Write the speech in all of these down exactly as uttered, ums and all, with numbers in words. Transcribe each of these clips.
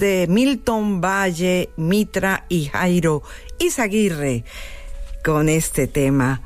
de Milton Valle, Mitra y Jairo Izaguirre con este tema,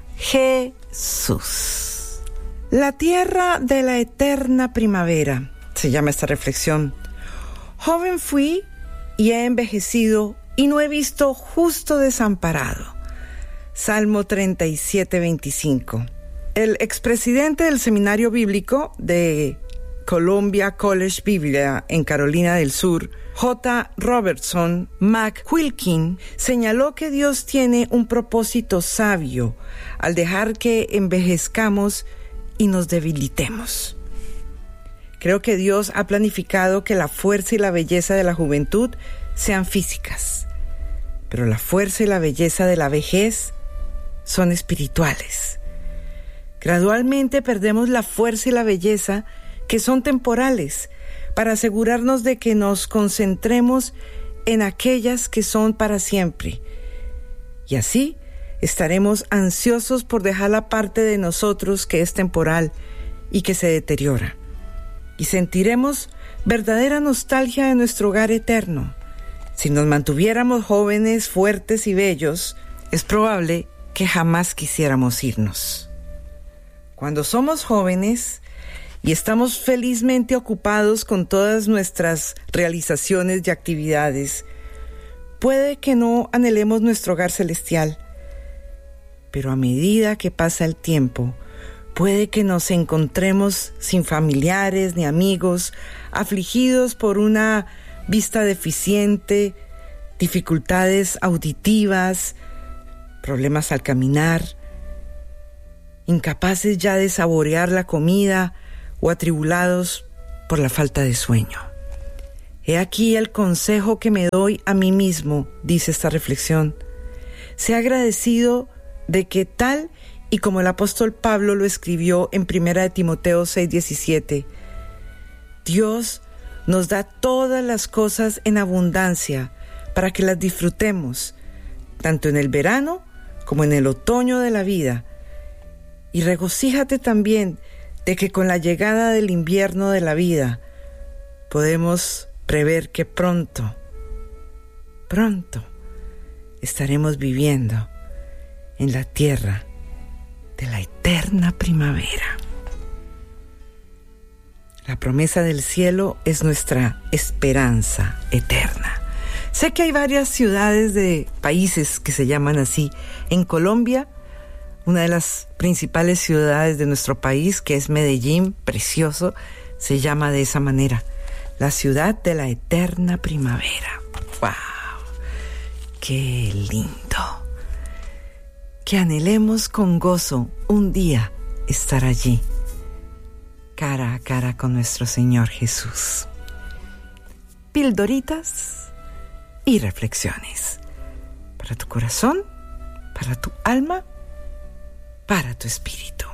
Jesús. La tierra de la eterna primavera, se llama esta reflexión. Joven fui y he envejecido y no he visto justo desamparado. Salmo treinta y siete, veinticinco. El expresidente del Seminario Bíblico de Columbia College Biblia en Carolina del Sur, J. Robertson McQuilkin, señaló que Dios tiene un propósito sabio al dejar que envejezcamos y nos debilitemos. Creo que Dios ha planificado que la fuerza y la belleza de la juventud sean físicas, pero la fuerza y la belleza de la vejez son espirituales. Gradualmente perdemos la fuerza y la belleza que son temporales, para asegurarnos de que nos concentremos en aquellas que son para siempre. Y así estaremos ansiosos por dejar la parte de nosotros que es temporal y que se deteriora. Y sentiremos verdadera nostalgia de nuestro hogar eterno. Si nos mantuviéramos jóvenes, fuertes y bellos, es probable que jamás quisiéramos irnos. Cuando somos jóvenes y estamos felizmente ocupados con todas nuestras realizaciones y actividades, puede que no anhelemos nuestro hogar celestial, pero a medida que pasa el tiempo, puede que nos encontremos sin familiares ni amigos, afligidos por una vista deficiente, dificultades auditivas, problemas al caminar, incapaces ya de saborear la comida o atribulados por la falta de sueño. He aquí el consejo que me doy a mí mismo, dice esta reflexión. Sé agradecido de que tal y como el apóstol Pablo lo escribió en primera de Timoteo seis diecisiete, Dios nos da todas las cosas en abundancia para que las disfrutemos, tanto en el verano como en el otoño de la vida. Y regocíjate también de que con la llegada del invierno de la vida podemos prever que pronto, pronto estaremos viviendo en la tierra de la eterna primavera. La promesa del cielo es nuestra esperanza eterna. Sé que hay varias ciudades de países que se llaman así. En Colombia, una de las principales ciudades de nuestro país, que es Medellín, precioso, se llama de esa manera, la ciudad de la eterna primavera. ¡Wow! ¡Qué lindo! Que anhelemos con gozo un día estar allí, cara a cara con nuestro Señor Jesús. Pildoritas y reflexiones para tu corazón, para tu alma, para tu espíritu.